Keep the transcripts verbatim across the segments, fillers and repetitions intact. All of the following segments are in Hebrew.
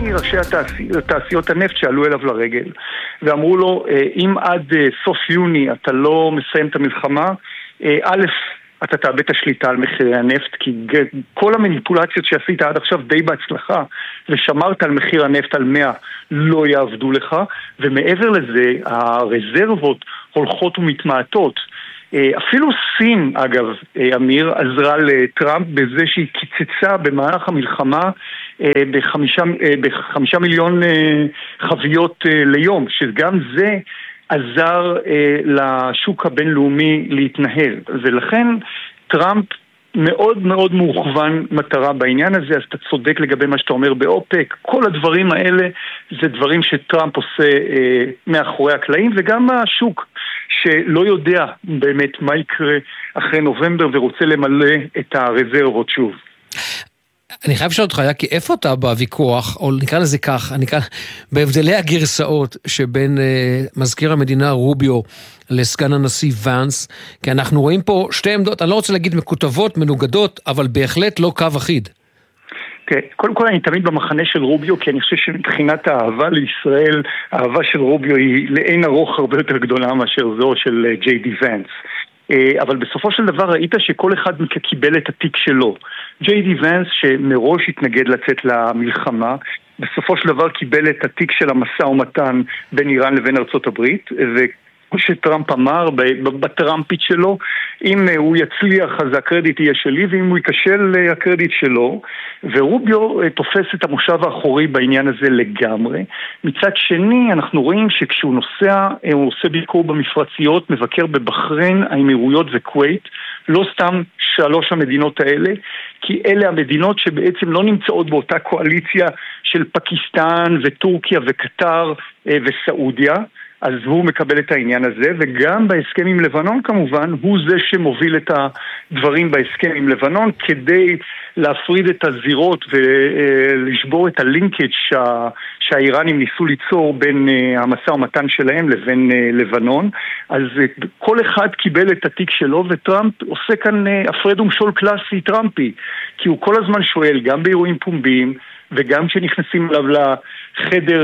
ראשי התעשי, תעשיות הנפט שעלו אליו לרגל ואמרו לו, אם עד סוף יוני אתה לא מסיים את המלחמה, א', אתה תאבד את השליטה על מחירי הנפט, כי כל המניפולציות שעשית עד עכשיו די בהצלחה, ושמרת על מחיר הנפט על מאה, לא יעבדו לך, ומעבר לזה, הרזרבות הולכות ומתמעטות. אפילו סין, אגב, אמיר, עזרה לטראמפ בזה שהיא קיצצה במהלך המלחמה בחמישה, בחמישה מיליון חביות ליום, שגם זה עזר לשוק הבינלאומי להתנהל. ולכן טראמפ מאוד מאוד מוכוון מטרה בעניין הזה, אז אתה צודק לגבי מה שאתה אומר באופק. כל הדברים האלה זה דברים שטראמפ עושה אה, מאחורי הקלעים, וגם השוק שלא יודע באמת מה יקרה אחרי נובמבר ורוצה למלא את הרזרבות שוב. אני חייב לשאול אותך, כי איפה אתה בוויכוח, או נקרא לזה כך, נקרא, בהבדלי הגרסאות שבין אה, מזכיר המדינה רוביו לסגן הנשיא ואנס, כי אנחנו רואים פה שתי עמדות, אני לא רוצה להגיד מקוטבות, מנוגדות, אבל בהחלט לא קו אחיד. כן, קודם כל אני תמיד במחנה של רוביו, כי אני חושב שמבחינת האהבה לישראל, האהבה של רוביו היא לאין ארוך הרבה יותר גדולה מאשר זו של ג'יי די ואנס. אבל בסופו של דבר ראית שכל אחד קיבל את התיק שלו. ג'יי די ואנס שמראש התנגד לצאת למלחמה, בסופו של דבר קיבל את התיק של המשא ומתן בין איראן לבין ארצות הברית, וכמו שטראמפ אמר בטראמפית שלו, אם הוא יצליח אז הקרדיט יהיה שלי, ואם הוא ייכשל הקרדיט שלו, ורוביו תופס את המושב האחורי בעניין הזה לגמרי. מצד שני אנחנו רואים שכשהוא נוסע, הוא עושה ביקור במפרציות, מבקר בבחריין, האמירויות וכווית, לא סתם שלוש המדינות האלה, כי אלה המדינות שבעצם לא נמצאות באותה קואליציה של פקיסטן וטורקיה וקטר וסעודיה, אז הוא מקבל את העניין הזה, וגם בהסכם עם לבנון כמובן, הוא זה שמוביל את הדברים בהסכם עם לבנון, כדי להפריד את הזירות ולשבור את הלינקג' שה, שהאיראנים ניסו ליצור בין המשא ומתן שלהם לבין לבנון. אז כל אחד קיבל את התיק שלו, וטראמפ עושה כאן הפרד ומשול קלאסי טראמפי, כי הוא כל הזמן שואל, גם באירועים פומביים, וגם כשנכנסים אליו לחדר,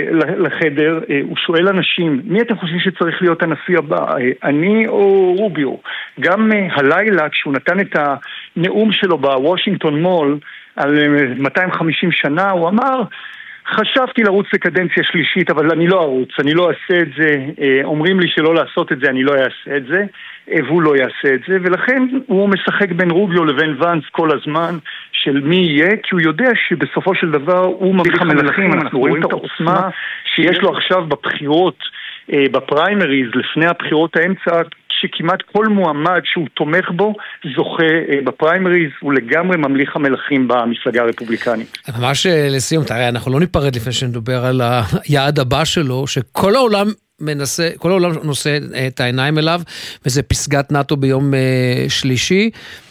לחדר, הוא שואל אנשים, מי אתם חושבים שצריך להיות הנשיא הבא? אני או רוביו? גם הלילה, כשהוא נתן את הנאום שלו בוושינגטון מול, על מאתיים וחמישים שנה, הוא אמר, חשבתי לרוץ לקדנציה שלישית, אבל אני לא ארוץ, אני לא אעשה את זה, אומרים לי שלא לעשות את זה, אני לא אעשה את זה, והוא לא יעשה את זה, ולכן הוא משחק בין רוביו לבין ואנס כל הזמן, של מי יהיה, כי הוא יודע שבסופו של דבר הוא ממליך המלכים. אנחנו רואים את העוצמה שיש לו עכשיו בבחירות, בפריימריז, לפני הבחירות האמצע, שכמעט כל מועמד שהוא תומך בו זוכה בפריימריז, הוא לגמרי ממליך המלכים במפלגה הרפובליקנית. ממש לסיום, תראה, אנחנו לא ניפרד לפני שנדבר על היעד הבא שלו, שכל העולם מנסה, כל העולם נושא את העיניים אליו, וזה פסגת נאטו ביום שלישי.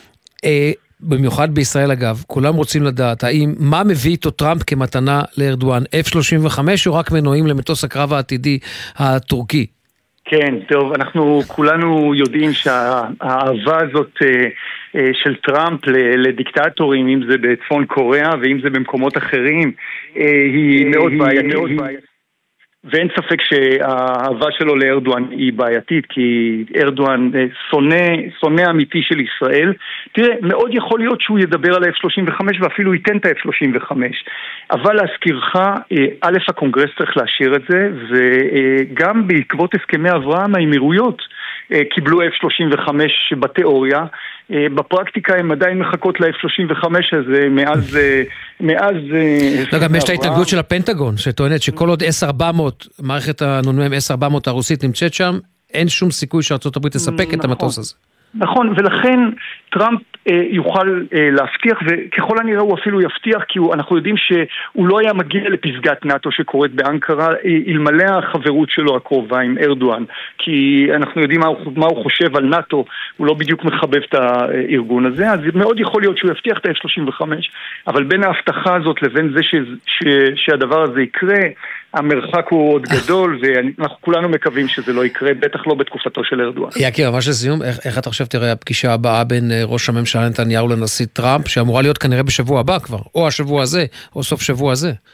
במיוחד בישראל אגב, כולם רוצים לדעת, האם, מה מביא איתו טראמפ כמתנה לארדואן, אף שלושים וחמש או רק מנועים למטוס הקרב העתידי הטורקי? כן, טוב, אנחנו כולנו יודעים שהאהבה הזאת של טראמפ לדיקטטורים, אם זה בצפון קוריאה ואם זה במקומות אחרים, היא מאוד בעייתית. ואין ספק שהאהבה שלו לארדואן היא בעייתית, כי ארדואן שונא, שונא אמיתי של ישראל. תראה, מאוד יכול להיות שהוא ידבר על ה-אף שלושים וחמש ואפילו ייתן את ה-אף שלושים וחמש. אבל להזכירך, א', הקונגרס צריך לאשר את זה, וגם בעקבות הסכמי אברהם, האמירויות קיבלו אף שלושים וחמש בתיאוריה. בפרקטיקה הם עדיין מחכות ל-אף שלושים וחמש הזה מאז... מאז... לא, גם יש את ההתנגדות של הפנטגון, שטוענת שכל עוד אס ארבע מאות, מערכת הנ"מ אס ארבע מאות הרוסית נמצאת שם, אין שום סיכוי שארצות הברית תספק את המטוס הזה. נכון, ולכן טראמפ אה, יוכל אה, להבטיח, וככל הנראה הוא אפילו יבטיח, כי הוא, אנחנו יודעים שהוא לא היה מגיע לפסגת נאטו שקורית באנקרה, אה, אלמלא החברות שלו הקרובה עם ארדואן, כי אנחנו יודעים מה הוא, מה הוא חושב על נאטו, הוא לא בדיוק מחבב את הארגון הזה, אז מאוד יכול להיות שהוא יבטיח את ה-אף שלושים וחמש, אבל בין ההבטחה הזאת לבין זה ש, ש, שהדבר הזה יקרה, המרחק הוא עוד גדול, ואנחנו כולנו מקווים שזה לא יקרה, בטח לא בתקופתו של ארדואן. יקיר, ממש לסיום, איך, איך אתה חושב תראה הפגישה הבאה בין ראש הממשלה נתניהו לנשיא טראמפ, שאמורה להיות כנראה בשבוע הבא כבר, או השבוע הזה, או סוף שבוע הזה? אז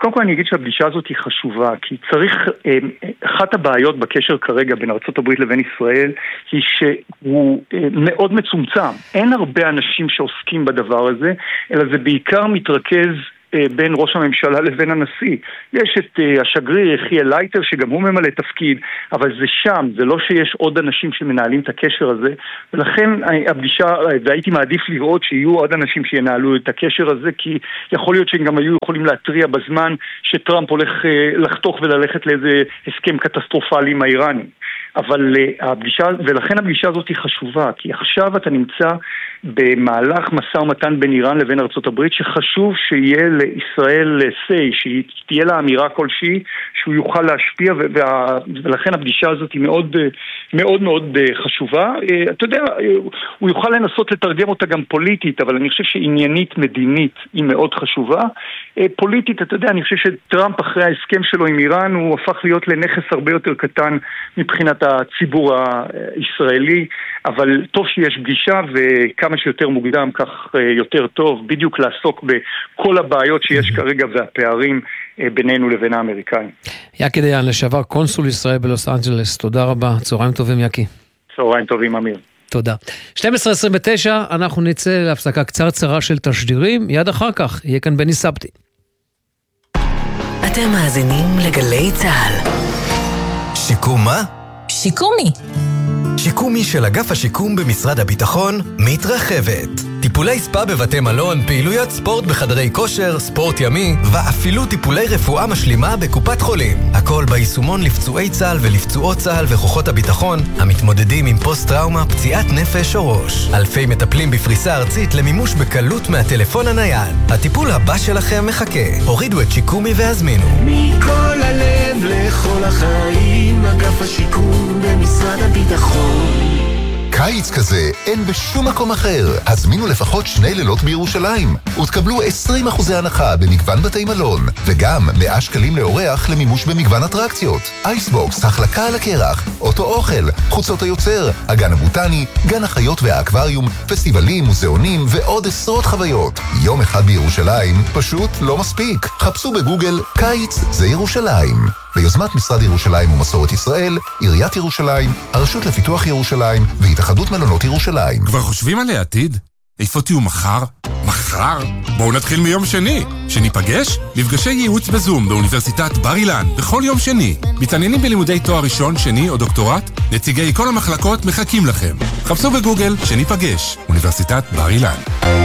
קודם כל אני אגיד שהפגישה הזאת היא חשובה, כי צריך, אחת הבעיות בקשר כרגע בין ארצות הברית לבין ישראל, היא שהוא מאוד מצומצם. אין הרבה אנשים שעוסקים בדבר הזה, אלא זה בעיקר מתרכז בין ראש הממשלה לבין הנשיא. יש את השגריר יחיאל לייטר שגם הוא ממלא תפקיד, אבל זה שם, זה לא שיש עוד אנשים שמנהלים את הקשר הזה, ולכן הפגישה, והייתי מעדיף לראות שיהיו עוד אנשים שינהלו את הקשר הזה, כי יכול להיות שהם גם היו יכולים להטריע בזמן שטראמפ הולך לחתוך וללכת לאיזה הסכם קטסטרופלי עם האיראנים. אבל הפגישה, ולכן הפגישה הזאת היא חשובה, כי עכשיו אתה נמצא במהלך משא ומתן בין איראן לבין ארצות הברית, שחשוב שיהיה לישראל say, שתהיה לה אמירה כלשהי, שהוא יוכל להשפיע, ולכן הפגישה הזאת היא מאוד מאוד מאוד חשובה. אתה יודע, הוא יוכל לנסות לתרגם אותה גם פוליטית, אבל אני חושב שעניינית מדינית היא מאוד חשובה. פוליטית, אתה יודע, אני חושב שטראמפ אחרי ההסכם שלו עם איראן, הוא הפך להיות לנכס הרבה יותר קטן מבחינת הציבור הישראלי, אבל טוב שיש פגישה, וכמה שיותר מוקדם כך יותר טוב, בדיוק לעסוק בכל הבעיות שיש כרגע והפערים בינינו לבין האמריקאים. יקי דיין, לשעבר קונסול ישראל בלוס אנג'לס, תודה רבה, צהריים טובים יקי. צהריים טובים אמיר. תודה. שתים עשרה עשרים ותשע, אנחנו נצא להפסקה קצרצרה של תשדירים, מיד אחר כך יהיה כאן בני סבתי. אתם מאזינים לגלי צהל. שיקום מה? שיקומי. שיקומי של אגף השיקום במשרד הביטחון מתרחבת. טיפולי ספה בבתי מלון, פעילויות ספורט בחדרי כושר, ספורט ימי, ואפילו טיפולי רפואה משלימה בקופת חולים. הכל ביישומון לפצועי צה"ל ולפצועות צה"ל וכוחות הביטחון המתמודדים עם פוסט-טראומה, פציעת נפש או ראש. אלפי מטפלים בפריסה ארצית למימוש בקלות מהטלפון הנייד. הטיפול הבא שלכם מחכה. הורידו את שיקומי והזמינו. מכל הלב לכל החיים, אגף השיקום במשרד הביטחון. קיץ כזה אין בשום מקום אחר. הזמינו לפחות שני לילות בירושלים ותקבלו עשרים אחוז הנחה במגוון בתי מלון, וגם מאה שקלים לאורח למימוש במגוון אטרקציות. אייסבוקס, החלקה על הקרח, אוטו אוכל, חוצות היוצר, הגן הבוטני, גן החיות והאקווריום, פסטיבלים, מוזיאונים ועוד עשרות חוויות. יום אחד בירושלים פשוט לא מספיק. חפשו בגוגל קיץ זה ירושלים. ביוזמת משרד ירושלים ומסורת ישראל, עיריית ירושלים, הרשות לפיתוח ירושלים והתאחדות מלונות ירושלים. כבר חושבים על העתיד? איפה תהיו מחר? מחר? בואו נתחיל מיום שני. שניפגש? מפגשי ייעוץ בזום באוניברסיטת בר אילן, בכל יום שני. מתעניינים בלימודי תואר ראשון, שני או דוקטורט? נציגי כל המחלקות מחכים לכם. חפשו בגוגל שניפגש. אוניברסיטת בר אילן.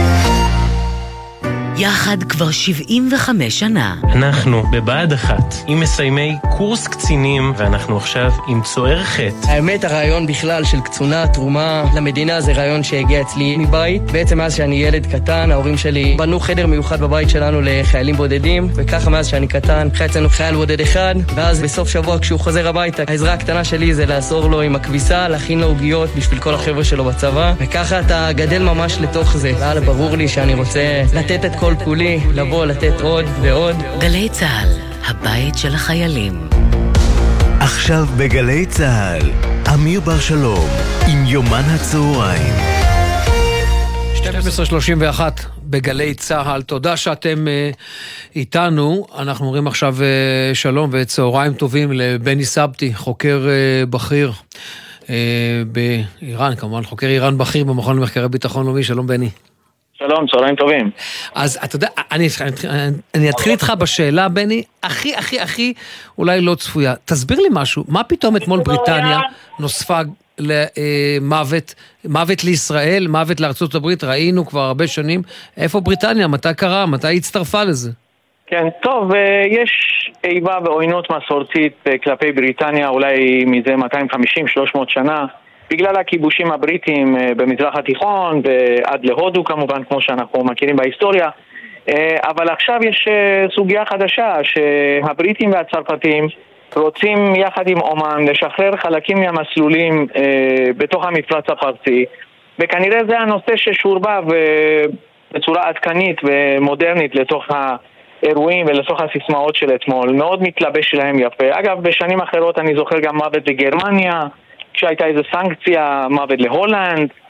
יחד כבר שבעים וחמש שנה. אנחנו בבה"ד אחת עם מסיימי קורס קצינים, ואנחנו עכשיו עם צוער ח'. האמת, הרעיון בכלל של קצונה, תרומה למדינה, זה רעיון שהגיע אצלי מבית. בעצם מאז שאני ילד קטן, ההורים שלי בנו חדר מיוחד בבית שלנו לחיילים בודדים, וככה מאז שאני קטן, חי אצלנו חייל בודד אחד, ואז בסוף שבוע כשהוא חוזר הביתה, העזרה הקטנה שלי זה לעזור לו עם הכביסה, להכין לו עוגיות בשביל כל החבר'ה שלו בצבא, וככה אתה גדל ממש לתוך זה. ואז ברור לי שאני רוצה לתת את כל כולי, לבוא לתת עוד ועוד. גלי צהל, הבית של החיילים. עכשיו בגלי צהל, אמיר בר שלום עם יומן הצהריים. שתים עשרה שלושים ואחת בגלי צהל, תודה שאתם uh, איתנו. אנחנו אומרים עכשיו uh, שלום וצהריים טובים לבני סבתי, חוקר uh, בכיר uh, באיראן, כמובן חוקר איראן בכיר במכון למחקרי ביטחון לאומי. שלום בני. שלום, צהריים טובים. אז אתה יודע, אני, אני, אני אתחיל איתך בשאלה, בני, הכי, הכי, הכי, אולי לא צפויה. תסביר לי משהו, מה פתאום אתמול בריטניה נוספה למוות, מוות לישראל, מוות לארצות הברית, ראינו כבר הרבה שנים, איפה בריטניה, מתי קרה, מתי היא הצטרפה לזה? כן, טוב, יש איבה ועוינות מסורתית כלפי בריטניה, אולי מזה מאתיים וחמישים שלוש מאות שנה, בגלל הכיבושים הבריטים במזרח התיכון ועד להודו כמובן, כמו שאנחנו מכירים בהיסטוריה. אבל עכשיו יש סוגיה חדשה שהבריטים והצרפתים רוצים יחד עם אומן לשחרר חלקים מהמסלולים בתוך המפרץ הפרסי, וכנראה זה הנושא ששורבב בצורה עדכנית ומודרנית לתוך האירועים ולתוך הסיסמאות של אתמול. מאוד מתלבש שלהם יפה. אגב, בשנים אחרות אני זוכר גם מוות בגרמניה, כשהייתה איזו סנקציה, מוות להולנד.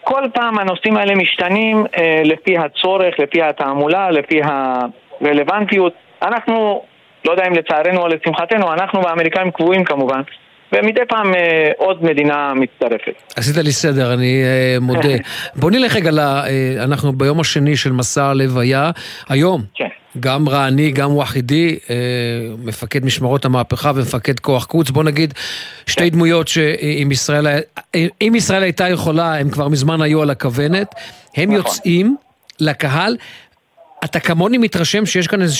כל פעם הנושאים האלה משתנים אה, לפי הצורך, לפי התעמולה, לפי הרלוונטיות. אנחנו, לא יודע אם לצערנו או לשמחתנו, אנחנו והאמריקאים קבועים כמובן, ומדי פעם אה, עוד מדינה מצטרפת. עשית לי סדר, אני אה, מודה. בוא נלך רגע, לה, אה, אנחנו ביום השני של מסע הלוויה, היום. כן. גם רעני, גם וחידי, מפקד משמרות המהפכה ומפקד כוח קוץ. בוא נגיד שתי דמויות שאם ישראל, אם ישראל הייתה יכולה, הם כבר מזמן היו על הכוונת. הם יוצאים לקהל. אתה כמוני מתרשם שיש כאן איזה